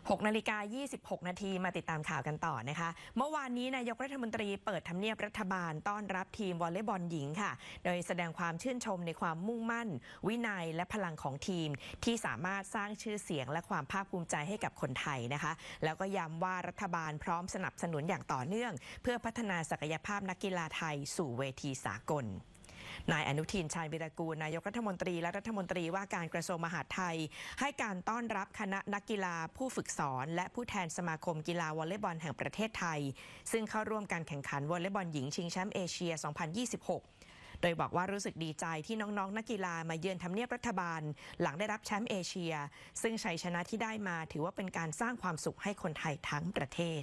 6:26 นาทีมาติดตามข่าวกันต่อนะคะเมื่อวานนี้นายกรัฐมนตรีเปิดทำเนียบรัฐบาลต้อนรับทีมวอลเลย์บอลหญิงค่ะโดยแสดงความชื่นชมในความมุ่งมั่นวินัยและพลังของทีมที่สามารถสร้างชื่อเสียงและความภาคภูมิใจให้กับคนไทยนะคะแล้วก็ย้ำว่ารัฐบาลพร้อมสนับสนุนอย่างต่อเนื่องเพื่อพัฒนาศักยภาพนักกีฬาไทยสู่เวทีสากลนายอนุทินชาญวิรากูลนายกรัฐมนตรีและรัฐมนตรีว่าการกระทรวงมหาดไทยให้การต้อนรับคณะนักกีฬาผู้ฝึกสอนและผู้แทนสมาคมกีฬาวอลเลย์บอลแห่งประเทศไทยซึ่งเข้าร่วมการแข่งขันวอลเลย์บอลหญิงชิงแชมป์เอเชีย 2026 โดยบอกว่ารู้สึกดีใจที่น้องๆนักกีฬามาเยือนทำเนียบรัฐบาลหลังได้รับแชมป์เอเชียซึ่งชัยชนะที่ได้มาถือว่าเป็นการสร้างความสุขให้คนไทยทั้งประเทศ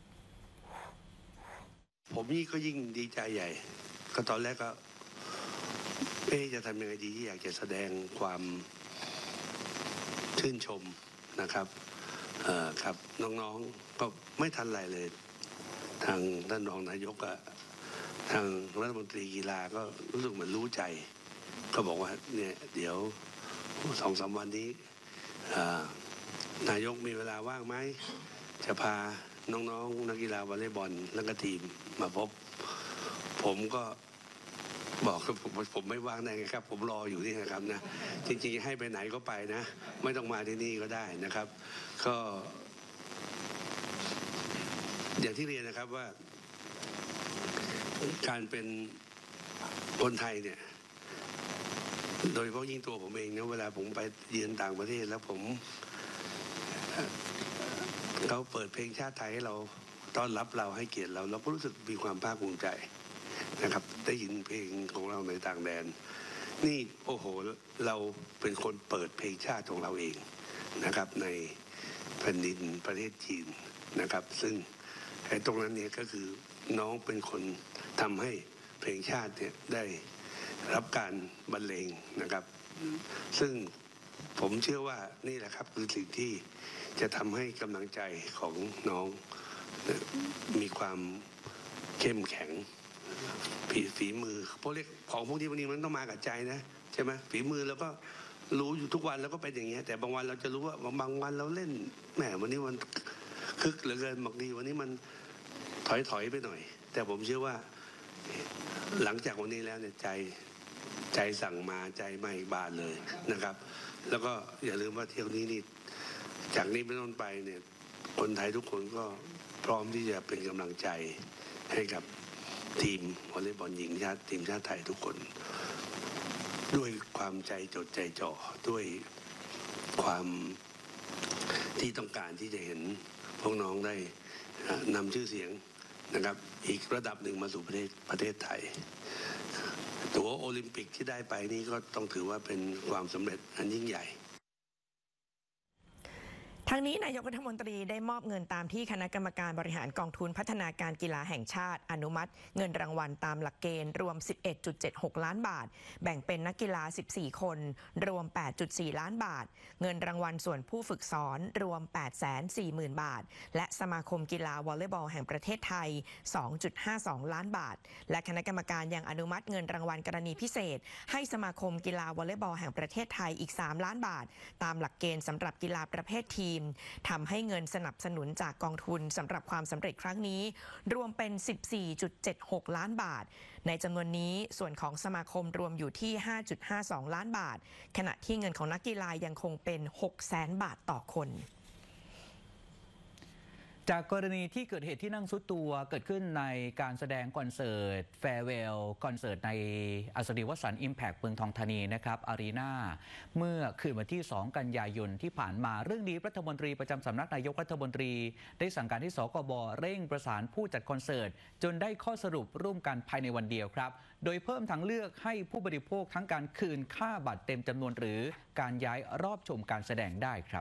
ผมนี่ก็ยิ่งดีใจใหญ่ก็ตอนแรกก็จะทำยังไงดีที่อยากจะแสดงความชื่นชมนะครับครับน้องๆก็ไม่ทันไรเลยทางท่านรองนายกกับทางรัฐมนตรีกีฬาก็รู้สึกเหมือนรู้ใจก็บอกว่าเนี่ยเดี๋ยว 2-3 วันนี้นายกมีเวลาว่างไหมจะพาน้องๆนักกีฬาวอลเลย์บอลและก็ทีมมาพบผมก็บอกกับผมไม่ว่างได้ไงครับผมรออยู่นี่นะครับนะจริงๆให้ไปไหนก็ไปนะไม่ต้องมาที่นี่ก็ได้นะครับก็อย่างที่เรียนนะครับว่าการเป็นคนไทยเนี่ยโดยเฉพาะยิ่งตัวผมเองเนี่ยเวลาผมไปเยือนต่างประเทศแล้วผมเขาเปิดเพลงชาติไทยให้เราต้อนรับเราให้เกียรติเราก็รู้สึกมีความภาคภูมิใจนะครับได้ยินเพลงของเราในต่างแดนนี่โอ้โหเราเป็นคนเปิดเพลงชาติของเราเองนะครับในแผ่นดินประเทศจีนนะครับซึ่งตรงนั้นเนี่ยก็คือน้องเป็นคนทำให้เพลงชาติเนี่ยได้รับการบรรเลงนะครับซึ่งผมเชื่อว่านี่แหละครับคือสิ่งที่จะทำให้กำลังใจของน้องมีความเข้มแข็งฝีมือเพราะเรียกของพวกนี้บางทีมันต้องมากับใจนะใช่ไหมฝีมือแล้วก็รู้อยู่ทุกวันแล้วก็เป็นอย่างเงี้ยแต่บางวันเราจะรู้ว่าบางวันเราเล่นแหมวันนี้มันคึกเหลือเกินบางทีวันนี้มันถอยไปหน่อยแต่ผมเชื่อว่าหลังจากวันนี้แล้วเนี่ยใจสั่งมาใจไม่บานเลยนะครับแล้วก็อย่าลืมว่าเที่ยวนี้นี่จากนี้เป็นต้นไปเนี่ยคนไทยทุกคนก็พร้อมที่จะเป็นกำลังใจให้กับทีมวอลเลย์บอลหญิงทีมชาติไทยทุกคนด้วยความใจจดใจจ่อด้วยความที่ต้องการที่จะเห็นพวกน้องได้นำชื่อเสียงนะครับอีกระดับหนึ่งมาสู่ประเทศไทยตั๋วโอลิมปิกที่ได้ไปนี่ก็ต้องถือว่าเป็นความสำเร็จอันยิ่งใหญ่ทั้งนี้นายกรัฐมนตรีได้มอบเงินตามที่คณะกรรมการบริหารกองทุนพัฒนาการกีฬาแห่งชาติอนุมัติเงินรางวัลตามหลักเกณฑ์รวม 11.76 ล้านบาทแบ่งเป็นนักกีฬา 14 คนรวม 8.4 ล้านบาทเงินรางวัลส่วนผู้ฝึกสอนรวม 840,000 บาทและสมาคมกีฬาวอลเลย์บอลแห่งประเทศไทย 2.52 ล้านบาทและคณะกรรมการยังอนุมัติเงินรางวัลกรณีพิเศษให้สมาคมกีฬาวอลเลย์บอลแห่งประเทศไทยอีก 3 ล้านบาทตามหลักเกณฑ์สำหรับกีฬาประเภททีมทำให้เงินสนับสนุนจากกองทุนสำหรับความสำเร็จครั้งนี้รวมเป็น 14.76 ล้านบาทในจำนวนนี้ส่วนของสมาคมรวมอยู่ที่ 5.52 ล้านบาทขณะที่เงินของนักกีฬายังคงเป็น 600,000 บาทต่อคนจากกรณีที่เกิดเหตุที่นั่งซุดตัวเกิดขึ้นในการแสดงคอนเสิร์ตแฟร์เวลคอนเสิร์ตในอัศรีวสันต์อิมแพคเมืองทองธานีนะครับอารีนาเมื่อคืนวันที่ 2 กันยายนที่ผ่านมาเรื่องนี้รัฐมนตรีประจำสำนักนายกรัฐมนตรีได้สั่งการที่สกบเร่งประสานผู้จัดคอนเสิร์ตจนได้ข้อสรุปร่วมกันภายในวันเดียวครับโดยเพิ่มทางเลือกให้ผู้บริโภคทั้งการคืนค่าบัตรเต็มจำนวนหรือการย้ายรอบชมการแสดงได้ครับ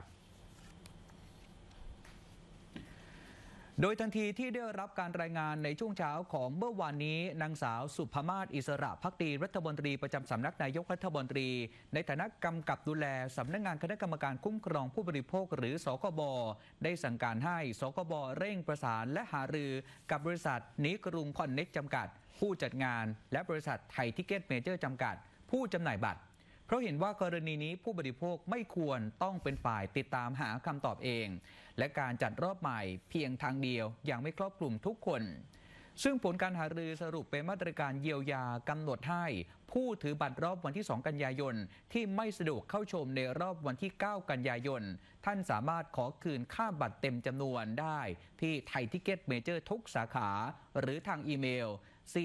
โดยทันทีที่ได้รับการรายงานในช่วงเช้าของเมื่อวานนี้นางสาวสุภมาศอิสระภักดีรัฐมนตรีประจำสำนักนายกรัฐมนตรีในฐานะกำกับดูแลสำนักงานคณะกรรมการคุ้มครองผู้บริโภคหรือสคบได้สั่งการให้สคบเร่งประสานและหารือกับบริษัทนิกรุงคอนเน็กจำกัดผู้จัดงานและบริษัทไทยทิเก็ตเมเจอร์จำกัดผู้จำหน่ายบัตรเพราะเห็นว่ากรณีนี้ผู้บริโภคไม่ควรต้องเป็นฝ่ายติดตามหาคำตอบเองและการจัดรอบใหม่เพียงทางเดียวยังไม่ครอบคลุมทุกคนซึ่งผลการหารือสรุปเป็นมาตรการเยียวยากำหนดให้ผู้ถือบัตรรอบวันที่ 2 กันยายนที่ไม่สะดวกเข้าชมในรอบวันที่ 9 กันยายนท่านสามารถขอคืนค่าบัตรเต็มจำนวนได้ที่ไทยทิกเก็ตเมเจอร์ทุกสาขาหรือทางอีเมล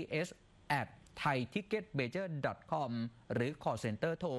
cs@thaiticketmajor.com หรือ call center โทร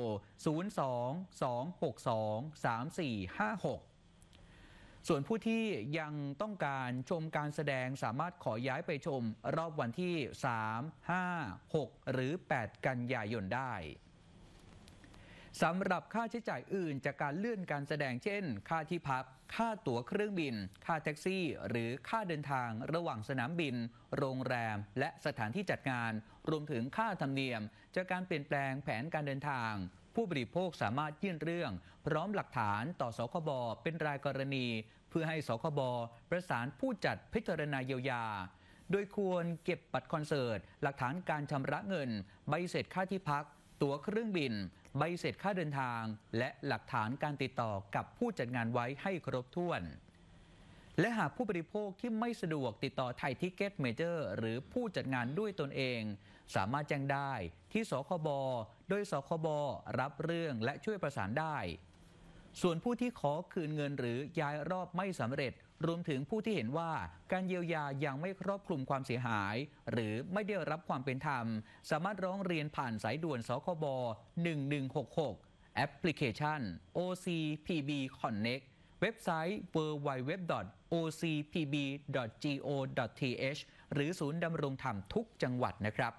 02-262-3456ส่วนผู้ที่ยังต้องการชมการแสดงสามารถขอย้ายไปชมรอบวันที่ 3, 5, 6 หรือ 8 กันยายนได้สำหรับค่าใช้จ่ายอื่นจากการเลื่อนการแสดงเช่นค่าที่พักค่าตั๋วเครื่องบินค่าแท็กซี่หรือค่าเดินทางระหว่างสนามบินโรงแรมและสถานที่จัดงานรวมถึงค่าธรรมเนียมจากการเปลี่ยนแปลงแผนการเดินทางผู้บริโภคสามารถยื่นเรื่องพร้อมหลักฐานต่อสคบเป็นรายกรณีเพื่อให้สคบประสานผู้จัดพิจารณาเยียวยาโดยควรเก็บบัตรคอนเสิร์ตหลักฐานการชำระเงินใบเสร็จค่าที่พักตั๋วเครื่องบินใบเสร็จค่าเดินทางและหลักฐานการติดต่อกับผู้จัดงานไว้ให้ครบถ้วนและหากผู้บริโภคที่ไม่สะดวกติดต่อไทยทิกเก็ตเมเจอร์หรือผู้จัดงานด้วยตนเองสามารถแจ้งได้ที่สคบโดยสคบรับเรื่องและช่วยประสานได้ส่วนผู้ที่ขอคืนเงินหรือย้ายรอบไม่สำเร็จรวมถึงผู้ที่เห็นว่าการเยียวยายังไม่ครอบคลุมความเสียหายหรือไม่ได้รับความเป็นธรรมสามารถร้องเรียนผ่านสายด่วนสคบ1166แอปพลิเคชัน OCPB Connect เว็บไซต์ www.ocpb.go.th หรือศูนย์ดำรงธรรมทุกจังหวัดนะครับ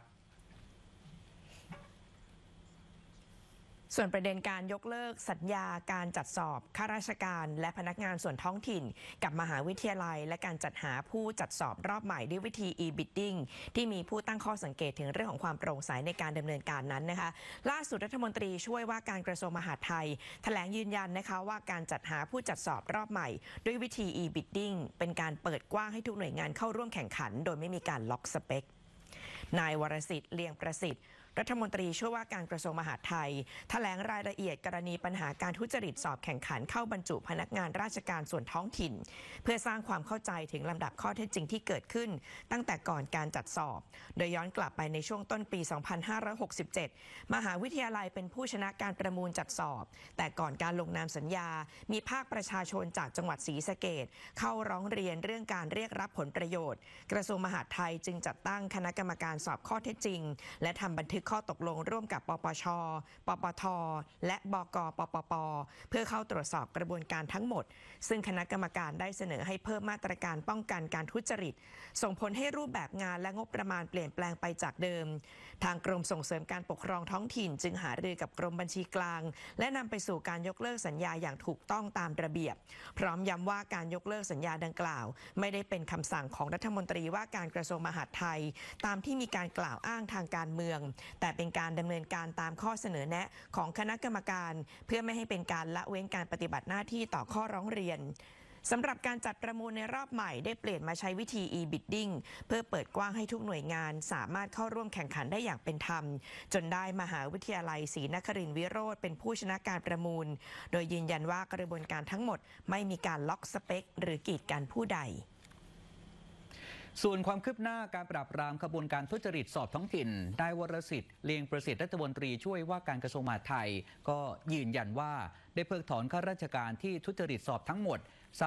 ส่วนประเด็นการยกเลิกสัญญาการจัดสอบข้าราชการและพนักงานส่วนท้องถิ่นกับมหาวิทยาลัยและการจัดหาผู้จัดสอบรอบใหม่ด้วยวิธี e-bidding ที่มีผู้ตั้งข้อสังเกตถึงเรื่องของความโปร่งใสในการดำเนินการนั้นนะคะล่าสุดรัฐมนตรีช่วยว่าการกระทรวงมหาดไทยแถลงยืนยันนะคะว่าการจัดหาผู้จัดสอบรอบใหม่ด้วยวิธี e-bidding เป็นการเปิดกว้างให้ทุกหน่วยงานเข้าร่วมแข่งขันโดยไม่มีการล็อกสเปคนายวรสิทธิ์เลียงประสิทธิ์รัฐมนตรีช่วยว่าการกระทรวงมหาดไทยแถลงรายละเอียดกรณีปัญหาการทุจริตสอบแข่งขันเข้าบรรจุพนักงานราชการส่วนท้องถิ่นเพื่อสร้างความเข้าใจถึงลำดับข้อเท็จจริงที่เกิดขึ้นตั้งแต่ก่อนการจัดสอบโดยย้อนกลับไปในช่วงต้นปี 2567 มหาวิทยาลัยเป็นผู้ชนะการประมูลจัดสอบแต่ก่อนการลงนามสัญญามีภาคประชาชนจากจังหวัดศรีสะเกษเข้าร้องเรียนเรื่องการเรียกรับผลประโยชน์กระทรวงมหาดไทยจึงจัดตั้งคณะกรรมการสอบข้อเท็จจริงและทำบันทึกข้อตกลงร่วมกับปปช.ปปท.และบก.ปปป.เพื่อเข้าตรวจสอบกระบวนการทั้งหมดซึ่งคณะกรรมการได้เสนอให้เพิ่มมาตรการป้องกันการทุจริตส่งผลให้รูปแบบงานและงบประมาณเปลี่ยนแปลงไปจากเดิมทางกรมส่งเสริมการปกครองท้องถิ่นจึงหารือกับกรมบัญชีกลางและนำไปสู่การยกเลิกสัญญาอย่างถูกต้องตามระเบียบพร้อมย้ำว่าการยกเลิกสัญญาดังกล่าวไม่ได้เป็นคำสั่งของรัฐมนตรีว่าการกระทรวงมหาดไทยตามที่มีการกล่าวอ้างทางการเมืองแต่เป็นการดำเนินการตามข้อเสนอแนะของคณะกรรมการเพื่อไม่ให้เป็นการละเว้นการปฏิบัติหน้าที่ต่อข้อร้องเรียนสำหรับการจัดประมูลในรอบใหม่ได้เปลี่ยนมาใช้วิธี e-bidding เพื่อเปิดกว้างให้ทุกหน่วยงานสามารถเข้าร่วมแข่งขันได้อย่างเป็นธรรมจนได้มหาวิทยาลัยศรีนครินทร์วิโรธเป็นผู้ชนะการประมูลโดยยืนยันว่ากระบวนการทั้งหมดไม่มีการล็อกสเปคหรือกีดกันผู้ใดส่วนความคืบหน้าการปราบปรามขบวนการทุจริตสอบท้องถิ่นนายวรสิทธิ์เลียงประสิทธิ์รัฐมนตรีช่วยว่าการกระทรวงมหาดไทยก็ยืนยันว่าได้เพิกถอนข้าราชการที่ทุจริตสอบทั้งหมด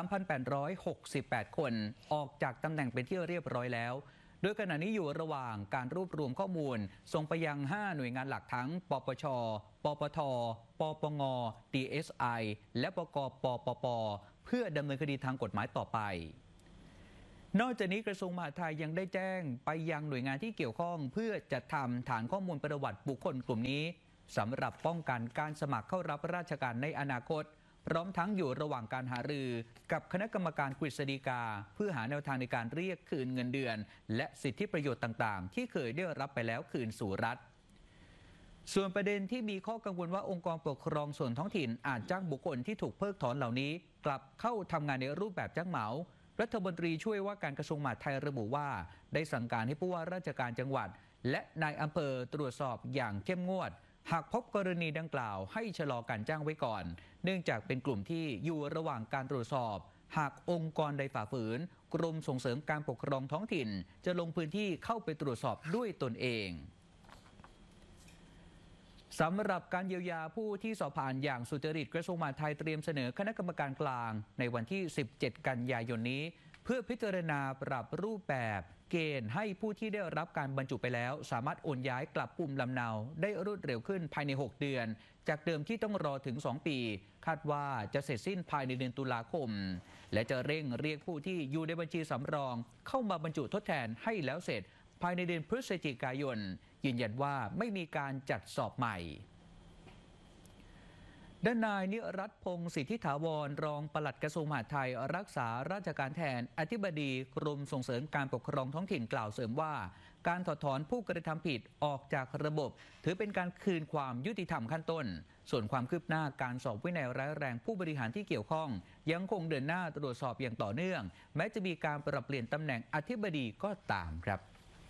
3,868 คนออกจากตำแหน่งเป็นที่เรียบร้อยแล้วโดยขณะนี้อยู่ระหว่างการรวบรวมข้อมูลส่งไปยัง 5 หน่วยงานหลักทั้งปปช.ปปท.ปปง. DSI และบก.ปปป.เพื่อดำเนินคดีทางกฎหมายต่อไปนอกจากนี้กระทรวงมหาดไทยยังได้แจ้งไปยังหน่วยงานที่เกี่ยวข้องเพื่อจัดทำฐานข้อมูลประวัติบุคคลกลุ่มนี้สำหรับป้องกันการสมัครเข้ารับราชการในอนาคตพร้อมทั้งอยู่ระหว่างการหารือกับคณะกรรมการกฤษฎีกาเพื่อหาแนวทางในการเรียกคืนเงินเดือนและสิทธิประโยชน์ต่างๆที่เคยได้รับไปแล้วคืนสู่รัฐส่วนประเด็นที่มีข้อกังวลว่าองค์กรปกครองส่วนท้องถิ่นอาจจ้างบุคคลที่ถูกเพิกถอนเหล่านี้กลับเข้าทำงานในรูปแบบจ้างเหมารัฐมนตรีช่วยว่าการกระทรวงมหาดไทยระบุว่าได้สั่งการให้ผู้ว่าราชการจังหวัดและนายอำเภอตรวจสอบอย่างเข้มงวดหากพบกรณีดังกล่าวให้ชะลอการจ้างไว้ก่อนเนื่องจากเป็นกลุ่มที่อยู่ระหว่างการตรวจสอบหากองค์กรใดฝ่าฝืนกรมส่งเสริมการปกครองท้องถิ่นจะลงพื้นที่เข้าไปตรวจสอบด้วยตนเองสำหรับการเยียวยาผู้ที่สอบผ่านอย่างสุจริตกระทรวงมหาดไทยเตรียมเสนอคณะกรรมการกลางในวันที่ 17 กันยายนนี้เพื่อพิจารณาปรับรูปแบบเกณฑ์ให้ผู้ที่ได้รับการบรรจุไปแล้วสามารถโอนย้ายกลับภูมิลำเนาได้รวดเร็วขึ้นภายใน 6 เดือนจากเดิมที่ต้องรอถึง 2 ปีคาดว่าจะเสร็จสิ้นภายในเดือนตุลาคมและจะเร่งเรียกผู้ที่อยู่ในบัญชีสำรองเข้ามาบรรจุทดแทนให้แล้วเสร็จภายในเดือนพฤศจิกายนยืนยันว่าไม่มีการจัดสอบใหม่ด้านนายนิรัตน์พงศ์สิทธิถาวรรองปลัดกระทรวงมหาดไทยรักษาราชการแทนอธิบดีกรมส่งเสริมการปกครองท้องถิ่นกล่าวเสริมว่าการถอดถอนผู้กระทำผิดออกจากระบบถือเป็นการคืนความยุติธรรมขั้นต้นส่วนความคืบหน้าการสอบวินัยร้ายแรงผู้บริหารที่เกี่ยวข้องยังคงเดินหน้าตรวจสอบอย่างต่อเนื่องแม้จะมีการปรับเปลี่ยนตำแหน่งอธิบดีก็ตามครับ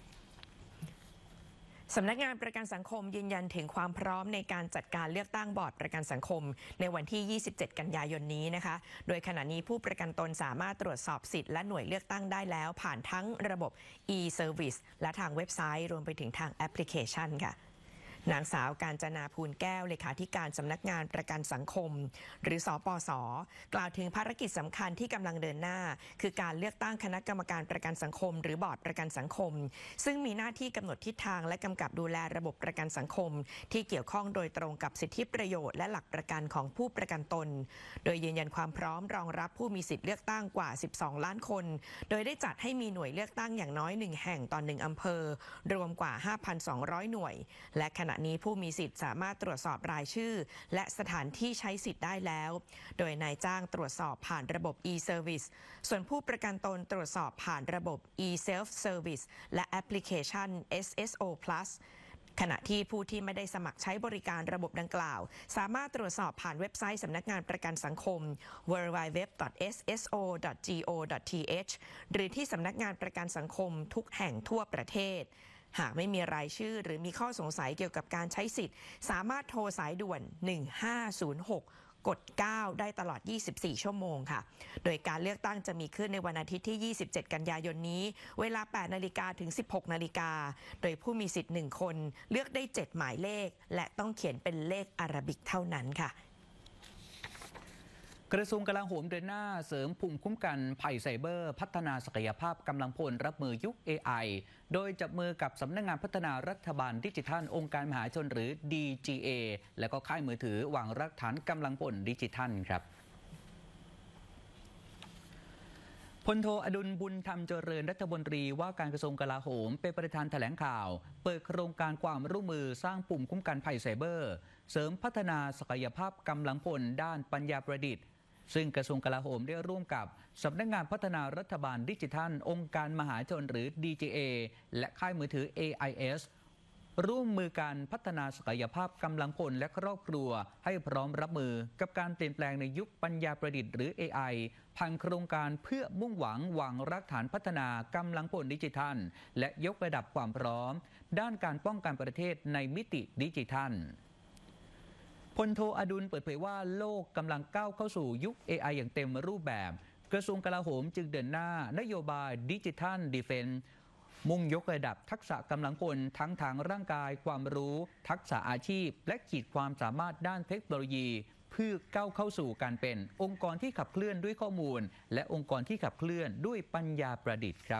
สำนักงานประกันสังคมยืนยันถึงความพร้อมในการจัดการเลือกตั้งบอร์ดประกันสังคมในวันที่ 27 กันยายนนี้นะคะโดยขณะนี้ผู้ประกันตนสามารถตรวจสอบสิทธิ์และหน่วยเลือกตั้งได้แล้วผ่านทั้งระบบ e-service และทางเว็บไซต์รวมไปถึงทางแอปพลิเคชันค่ะนางสาวกาญจนาภูลแก้วเลขาธิการสำนักงานประกันสังคมหรือสปส.กล่าวถึงภารกิจสำคัญที่กำลังเดินหน้าคือการเลือกตั้งคณะกรรมการประกันสังคมหรือบอร์ดประกันสังคมซึ่งมีหน้าที่กำหนดทิศทางและกำกับดูแลระบบประกันสังคมที่เกี่ยวข้องโดยตรงกับสิทธิประโยชน์และหลักประกันของผู้ประกันตนโดยยืนยันความพร้อมรองรับผู้มีสิทธิเลือกตั้งกว่า12ล้านคนโดยได้จัดให้มีหน่วยเลือกตั้งอย่างน้อย1แห่งต่อ1อำเภอรวมกว่า 5,200 หน่วยและขณะนี้ผู้มีสิทธิ์สามารถตรวจสอบรายชื่อและสถานที่ใช้สิทธิ์ได้แล้วโดยนายจ้างตรวจสอบผ่านระบบ e-service ส่วนผู้ประกันตนตรวจสอบผ่านระบบ e-self service และแอปพลิเคชัน SSO Plus ขณะที่ผู้ที่ไม่ได้สมัครใช้บริการระบบดังกล่าวสามารถตรวจสอบผ่านเว็บไซต์สำนักงานประกันสังคม www.sso.go.th หรือที่สำนักงานประกันสังคมทุกแห่งทั่วประเทศหากไม่มีรายชื่อหรือมีข้อสงสัยเกี่ยวกับการใช้สิทธิ์สามารถโทรสายด่วน1506กด 9 ได้ตลอด24ชั่วโมงค่ะโดยการเลือกตั้งจะมีขึ้นในวันอาทิตย์ที่27กันยายนนี้เวลา 8 นาฬิกาถึง 16 นาฬิกาโดยผู้มีสิทธิ์1คนเลือกได้7หมายเลขและต้องเขียนเป็นเลขอาราบิกเท่านั้นค่ะกระทรวงกลาโหมเดินหน้าเสริมภูมิคุ้มกันภัยไซเบอร์พัฒนาศักยภาพกำลังพลรับมือยุค AI โดยจับมือกับสำนักงานพัฒนารัฐบาลดิจิทัลองค์การมหาชนหรือ DGA และก็ค่ายมือถือวางรากฐานกำลังพลดิจิทัลครับพลโทอดุลบุญธรรมเจริญรัฐมนตรีว่าการกระทรวงกลาโหมเป็นประธานแถลงข่าวเปิดโครงการความร่วมมือสร้างภูมิคุ้มกันภัยไซเบอร์เสริมพัฒนาศักยภาพกำลังพลด้านปัญญาประดิษฐ์ซึ่งกระทรวงกลาโหมได้ร่วมกับสำนักงานพัฒนารัฐบาลดิจิทัลองค์การมหาชนหรือ DGA และค่ายมือถือ AIS ร่วมมือการพัฒนาศักยภาพกำลังพลและครอบครัวให้พร้อมรับมือกับการเปลี่ยนแปลงในยุคปัญญาประดิษฐ์หรือ AI ผ่านโครงการเพื่อมุ่งหวังวางรากฐานพัฒนากำลังพลดิจิทัลและยกระดับความพร้อมด้านการป้องกันประเทศในมิติดิจิทัลพลโทอดุลเปิดเผยว่าโลกกำลังก้าวเข้าสู่ยุค AI อย่างเต็มรูปแบบกระทรวงกลาโหมจึงเดินหน้านโยบายดิจิทัลดีเฟนซ์มุ่งยกระดับทักษะกำลังพลทั้งทางร่างกายความรู้ทักษะอาชีพและขีดความสามารถด้านเทคโนโลยีเพื่อก้าวเข้าสู่การเป็นองค์กรที่ขับเคลื่อนด้วยข้อมูลและองค์กรที่ขับเคลื่อนด้วยปัญญาประดิษฐ์ครับ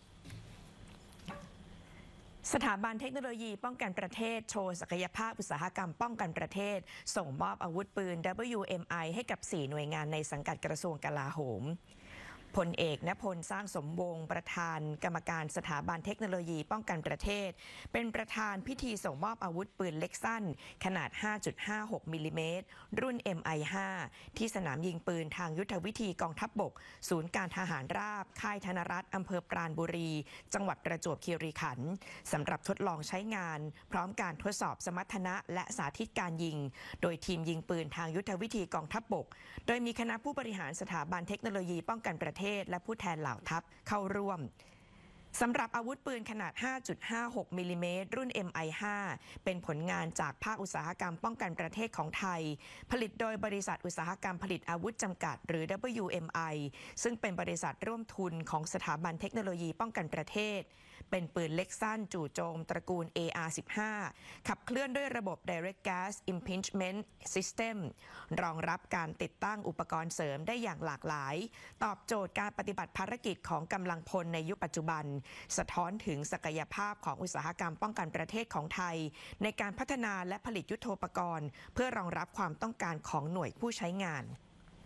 สถาบันเทคโนโลยีป้องกันประเทศโชว์ศักยภาพอุตสาหกรรมป้องกันประเทศส่งมอบอาวุธปืน WMI ให้กับ4หน่วยงานในสังกัดกระทรวงกลาโหมพลเอกณพลสร้างสมวงศ์ประธานกรรมการสถาบันเทคโนโลยีป้องกันประเทศเป็นประธานพิธีส่งมอบอาวุธปืนเล็กสั้นขนาด 5.56 มิลลิเมตรรุ่น MI5 ที่สนามยิงปืนทางยุทธวิธีกองทัพบกศูนย์การทหารราบค่ายธนรัตน์อำเภอปราณบุรีจังหวัดประจวบคีรีขันธ์สำหรับทดลองใช้งานพร้อมการทดสอบสมรรถนะและสาธิตการยิงโดยทีมยิงปืนทางยุทธวิธีกองทัพบกโดยมีคณะผู้บริหารสถาบันเทคโนโลยีป้องกันประเทศและผู้แทนเหล่าทัพเข้าร่วมสำหรับอาวุธปืนขนาด 5.56 มิลลิเมตรรุ่น MI5 เป็นผลงานจากภาคอุตสาหกรรมป้องกันประเทศของไทยผลิตโดยบริษัทอุตสาหกรรมผลิตอาวุธจำกัดหรือ WMI ซึ่งเป็นบริษัทร่วมทุนของสถาบันเทคโนโลยีป้องกันประเทศเป็นปืนเล็กสั้นจู่โจมตระกูล AR-15 ขับเคลื่อนด้วยระบบ Direct Gas Impingement System รองรับการติดตั้งอุปกรณ์เสริมได้อย่างหลากหลายตอบโจทย์การปฏิบัติภารกิจของกำลังพลในยุคปัจจุบันสะท้อนถึงศักยภาพของอุตสาหกรรมป้องกันประเทศของไทยในการพัฒนาและผลิตยุทโธปกรณ์เพื่อรองรับความต้องการของหน่วยผู้ใช้งาน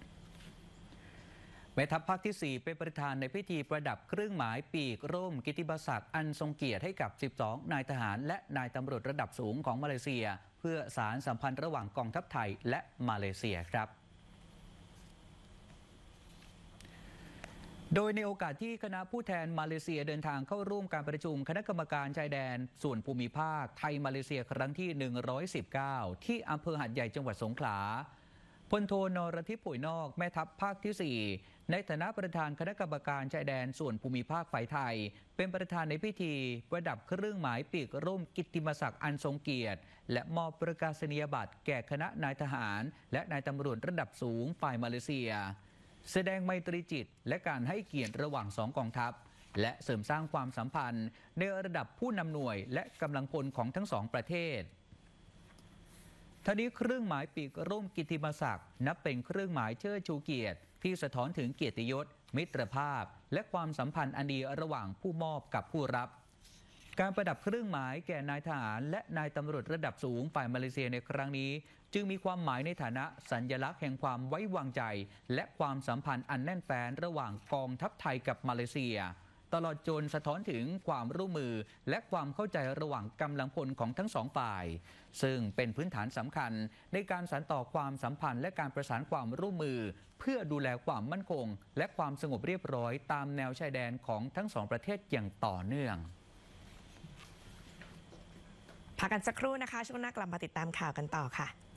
แม่ทัพภาคที่ 4 เป็นประธานในพิธีประดับเครื่องหมายปีกร่มกิตติมศักดิ์อันทรงเกียรติให้กับ 12 นายทหารและนายตำรวจระดับสูงของมาเลเซียเพื่อสานสัมพันธ์ระหว่างกองทัพไทยและมาเลเซียครับโดยในโอกาสที่คณะผู้แทนมาเลเซียเดินทางเข้าร่วมการประชุมคณะกรรมการชายแดนส่วนภูมิภาคไทยมาเลเซียครั้งที่ 119 ที่อำเภอหาดใหญ่จังหวัดสงขลาพลโทนรทิพย์ป่วยนอกแม่ทัพภาคที่ 4ในฐานะประธานคณะกรรมการชายแดนส่วนภูมิภาคฝ่ายไทยเป็นประธานในพิธีประดับเครื่องหมายปีกร่มกิตติมศักดิ์อันทรงเกียรติและมอบประกาศนียบัตรแก่คณะนายทหารและนายตำรวจระดับสูงฝ่ายมาเลเซียแสดงไมตรีจิตและการให้เกียรติระหว่างสองกองทัพและเสริมสร้างความสัมพันธ์ในระดับผู้นำหน่วยและกำลังพลของทั้งสองประเทศทั้งนี้เครื่องหมายปีกร่มกิตติมศักดิ์นับเป็นเครื่องหมายเชิดชูเกียรติที่สะท้อนถึงเกียรติยศมิตรภาพและความสัมพันธ์อันดีระหว่างผู้มอบกับผู้รับการประดับเครื่องหมายแก่นายทหารและนายตำรวจระดับสูงฝ่ายมาเลเซียในครั้งนี้จึงมีความหมายในฐานะสัญลักษณ์แห่งความไว้วางใจและความสัมพันธ์อันแน่นแฟ้นระหว่างกองทัพไทยกับมาเลเซียตลอดจนสะท้อนถึงความร่วมมือและความเข้าใจระหว่างกำลังพลของทั้งสองฝ่ายซึ่งเป็นพื้นฐานสำคัญในการสานต่อความสัมพันธ์และการประสานความร่วมมือเพื่อดูแลความมั่นคงและความสงบเรียบร้อยตามแนวชายแดนของทั้งสองประเทศอย่างต่อเนื่องพักกันสักครู่นะคะช่วงหน้ากลับมาติดตามข่าวกันต่อค่ะ